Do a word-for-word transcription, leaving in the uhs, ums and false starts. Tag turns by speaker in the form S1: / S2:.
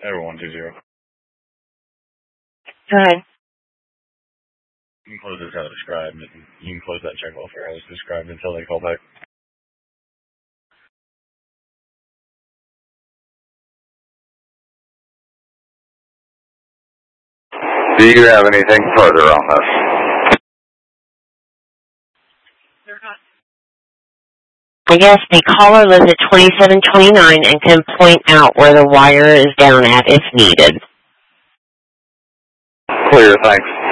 S1: Everyone two zero.
S2: Go ahead.
S1: You can close this out of described. You can close that check welfare as described until they call back.
S3: Do you have anything further on this?
S2: I guess the caller lives at twenty-seven twenty-nine and can point out where the wire is down at if needed.
S3: Clear, thanks.